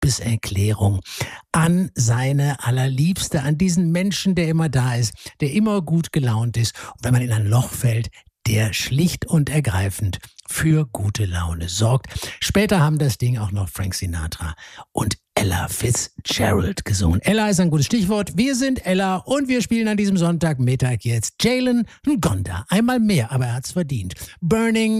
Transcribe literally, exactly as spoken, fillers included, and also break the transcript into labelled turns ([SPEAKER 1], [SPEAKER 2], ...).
[SPEAKER 1] Liebeserklärung an seine Allerliebste, an diesen Menschen, der immer da ist, der immer gut gelaunt ist. Und wenn man in ein Loch fällt, der schlicht und ergreifend für gute Laune sorgt. Später haben das Ding auch noch Frank Sinatra und Ella Fitzgerald gesungen. Ella ist ein gutes Stichwort. Wir sind Ella und wir spielen an diesem Sonntagmittag jetzt Jalen Ngonda. Einmal mehr, aber er hat's verdient. Burning